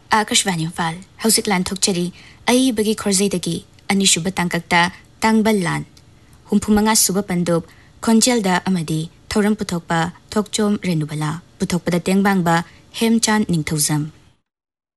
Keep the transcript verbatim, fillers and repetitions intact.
आकाशवाणी इम्फाल हौसिक लान थोकचरी अईबगी खोरजैदगी अनिसुबा तांकक्ता तांगबल लान हुम्फुमंगा सुबा पंदुब खोंजेलदा अमदी थौरम पुथोकपा थोकचोम रेनुबला पुथोकपदा तेंगबांगबा हेमचांद निंगथौजम।